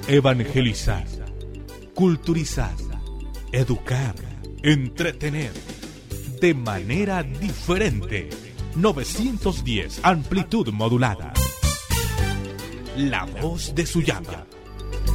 Evangelizar, culturizar, educar, entretener, de manera diferente. 910, amplitud modulada. La voz de Suyapa.